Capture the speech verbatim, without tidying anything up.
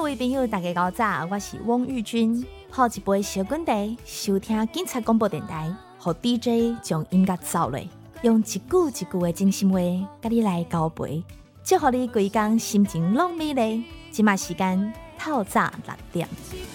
位朋友大家好早，我是汪玉君，喝一杯小滚茶，收听警察广播电台，和 D J 将音乐走落，用一句一句的真心话，甲你来交陪，祝福你规工心情拢美丽。即马时间透早六点。